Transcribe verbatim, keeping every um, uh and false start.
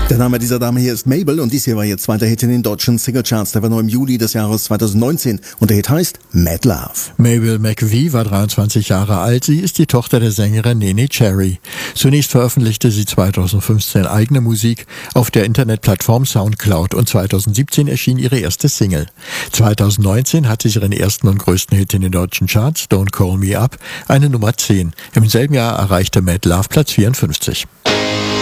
Der Name dieser Dame hier ist Mabel und dies hier war ihr zweiter Hit in den deutschen Singlecharts. Der war nur im Juli des Jahres zweitausendneunzehn und der Hit heißt Mad Love. Mabel McVie war dreiundzwanzig Jahre alt. Sie ist die Tochter der Sängerin Neneh Cherry. Zunächst veröffentlichte sie zweitausendfünfzehn eigene Musik auf der Internetplattform Soundcloud und zweitausendsiebzehn erschien ihre erste Single. zweitausendneunzehn hatte sie ihren ersten und größten Hit in den deutschen Charts, Don't Call Me Up, eine Nummer zehn. Im selben Jahr erreichte Mad Love Platz vierundfünfzig.